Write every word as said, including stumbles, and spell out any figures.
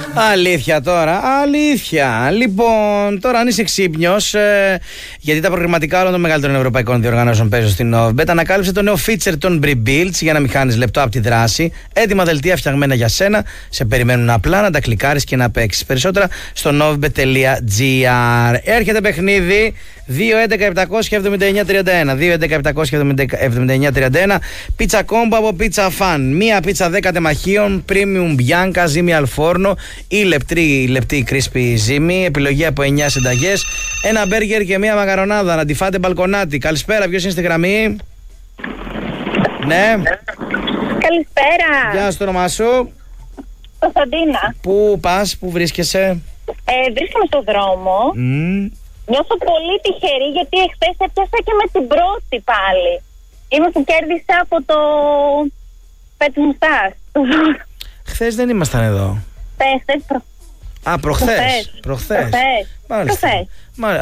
Αλήθεια τώρα, αλήθεια. Λοιπόν, τώρα αν είσαι ξύπνιος, ε, γιατί τα προγραμματικά όλων των μεγαλύτερων ευρωπαϊκών διοργανώσεων παίζουν στην Novibet, ανακάλυψε το νέο feature των Pre-Builds για να μην χάνεις λεπτό από τη δράση. Έτοιμα δελτία φτιαγμένα για σένα. Σε περιμένουν απλά να τα κλικάρεις και να παίξεις. Περισσότερα στο novibet τελεία gr. Έρχεται παιχνίδι δύο έντεκα επτακόσια εβδομήντα εννιά τριάντα ένα. δύο έντεκα επτακόσια εβδομήντα εννιά τριάντα ένα. Πίτσα κόμπο από Pizza Fan. Μία πίτσα δέκα τεμαχίων, premium bianca, ζύμη αλφόρνο ή λεπτή, λεπτή crispy ζύμη. Επιλογή από εννιά συνταγές. Ένα μπέργκερ και μία μακαρονάδα. Να τη φάτε μπαλκονάτι. Καλησπέρα, ποιος είναι στη γραμμή? Ναι. Καλησπέρα. Γεια σου, το όνομά σου? Κωνσταντίνα. Πού πας, πού βρίσκεσαι? Ε, βρίσκομαι στον δρόμο. Mm. Νιώθω πολύ τυχερή γιατί εχθές έπιασα και με την πρώτη πάλι. Είμαι που κέρδισα από το Πετ Μουστάς. Χθες δεν ήμασταν εδώ. Χθες, προ... Α, προχθές. Προχθές. Προχθές. Προχθές. Μάλιστα. Προχθές. Μάλιστα.